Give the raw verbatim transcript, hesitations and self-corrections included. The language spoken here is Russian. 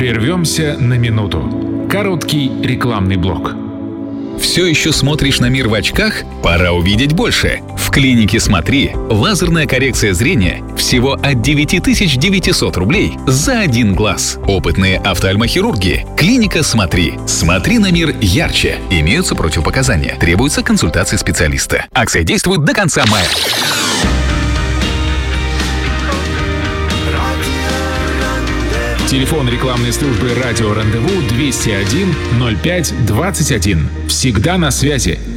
Прервемся на минуту. Короткий рекламный блок. Все еще смотришь на мир в очках? Пора увидеть больше. В клинике «Смотри» лазерная коррекция зрения всего от девять тысяч девятьсот рублей за один глаз. Опытные офтальмохирурги. Клиника «Смотри». Смотри на мир ярче. Имеются противопоказания. Требуется консультация специалиста. Акция действует до конца мая. Телефон рекламной службы «Радио Рандеву» двести один ноль пять двадцать один. Всегда на связи.